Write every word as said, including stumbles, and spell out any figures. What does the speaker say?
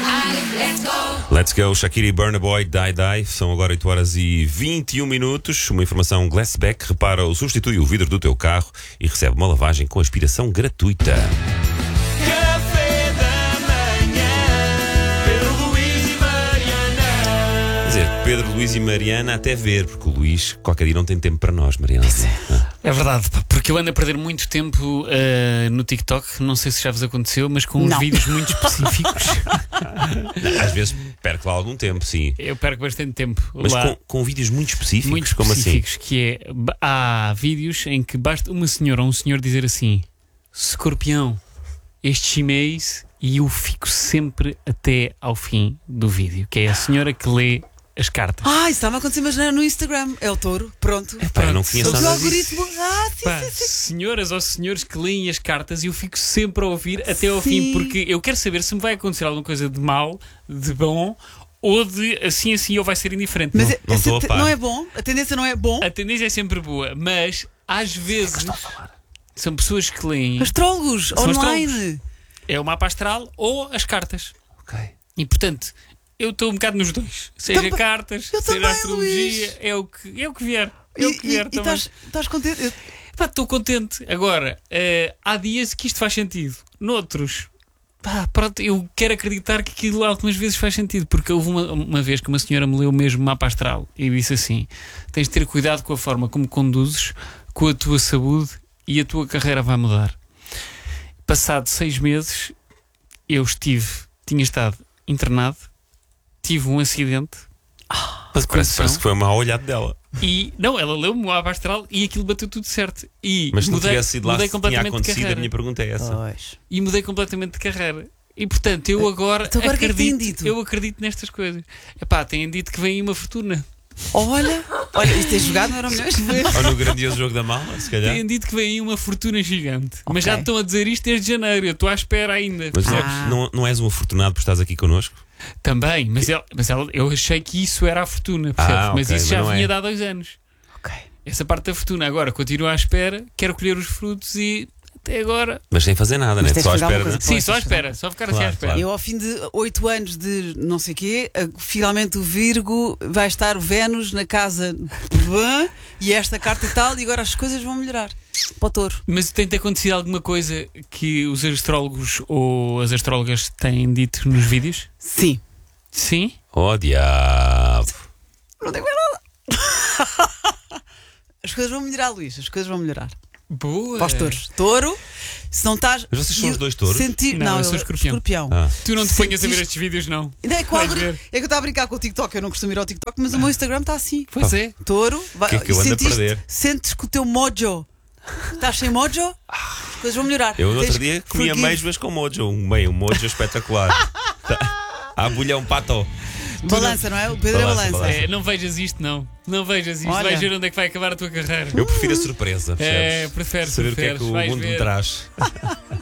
Let's go, Shakira e Burna Boy, Die Die. São agora oito horas e vinte e um minutos. Uma informação: Glassback repara ou substitui o vidro do teu carro e recebe uma lavagem com aspiração gratuita. Café da manhã, Pedro, Luís e Mariana. Quer dizer, Pedro, Luís e Mariana até ver, porque o Luís qualquer dia não tem tempo para nós, Mariana. É verdade, pá, porque eu ando a perder muito tempo uh, no TikTok. Não sei se já vos aconteceu, mas com uns Não. vídeos muito específicos. Às vezes perco lá algum tempo, sim. Eu perco bastante tempo Mas lá. com, com vídeos muito específicos, Muito como específicos, que é, ba- há vídeos em que basta uma senhora ou um senhor dizer assim: escorpião, este mês, e eu fico sempre até ao fim do vídeo, que é a senhora que lê as cartas. Ah, isso está-me a acontecer, mas não é no Instagram. É o touro. Pronto. assim? Pá, eu não conheço O nada disso. algoritmo. Ah, sim, Pá, sim, sim. senhoras ou senhores que leem as cartas, e eu fico sempre a ouvir até ao Sim. fim, porque eu quero saber se me vai acontecer alguma coisa de mal, de bom, ou de assim assim, ou vai ser indiferente. Mas Não- é- não essa estou a te- par. não é bom? A tendência não é bom? A tendência é sempre boa, mas às vezes são pessoas que leem Astrólogos, São online. é o mapa astral ou as cartas. Ok. E portanto, eu estou um bocado nos dois. Seja Também- cartas, eu seja também, astrologia, Luís. é o que, é o que vier. É o E que vier e- e também. estás estás contente? Eu- Pá, estou contente. Agora, eh, há dias que isto faz sentido. Noutros, pá, pronto, eu quero acreditar que aquilo algumas vezes faz sentido. Porque houve uma, uma vez que uma senhora me leu mesmo mapa astral e disse assim: tens de ter cuidado com a forma como conduzes, com a tua saúde, e a tua carreira vai mudar. Passado seis meses, eu estive, tinha estado internado, tive um acidente. Mas parece, Coração. parece que foi uma olhada dela. E não, ela leu-me o mapa astral e aquilo bateu tudo certo. E Mas se não mudei, tivesse sido lá, mudei se tinha completamente de acontecido, a carreira. minha pergunta é essa. Pois. E mudei completamente de carreira. E portanto, eu agora, Então agora o que é que acredito, têm dito? eu acredito nestas coisas. Epá, têm dito que vem aí uma fortuna. Olha, olha, isto é jogado, não era milhões de vezes. Ou no grandioso jogo da mala, se calhar. Têm dito que vem aí uma fortuna gigante. Ok. Mas já estão a dizer isto desde janeiro. Eu estou à espera ainda. Mas percebes? Ah. não, não és um afortunado por estás aqui connosco? Também, mas, ela, mas ela, eu achei que isso era a fortuna. Percebes? Ah, mas ok, isso mas já não vinha é. de há dois anos. Ok. Essa parte da fortuna. Agora continuo à espera, quero colher os frutos e até agora. Mas sem fazer nada, né? tens Só à que fazer espera, alguma né? coisa. Sim, só à espera, só ficar assim Claro, à espera. claro. Eu, ao fim de oito anos de não sei quê, eh, finalmente o Virgo vai estar o Vênus na casa Bã, e esta carta e tal, e agora as coisas vão melhorar. Para o touro. Mas tem-te acontecido alguma coisa que os astrólogos ou as astrólogas têm dito nos vídeos? Sim. Sim? Oh, diabo. Não tenho mais nada. As coisas vão melhorar, Luís. As coisas vão melhorar. Boa! Para os touros. Touro, se não estás. Mas vocês são os dois touros? Sentir... Não, Não, eu sou escorpião. Ah. Tu não te ponhas a ver Sentiste- estes vídeos, não? Não, é, que o Vais algori- ver. é que eu estava a brincar com o TikTok. Eu não costumo ir ao TikTok, mas o meu Instagram está assim. Pois é. Touro, vai, Que é que eu e ando a sentiste- perder? Sentes que o teu mojo. Estás sem mojo? As coisas vão melhorar. Eu no Tens outro dia comia forgive. mesmas com mojo. Um meio, um mojo espetacular. Tá. A bolha um pato. Balança, não é? O Pedro Balança, é balança. balança. É, não vejas isto, não. Não vejas isto. Olha. Vais ver onde é que vai acabar a tua carreira. Eu prefiro a surpresa, percebes? É, prefere, Saber o que é preferes, que o vais mundo me ver. traz.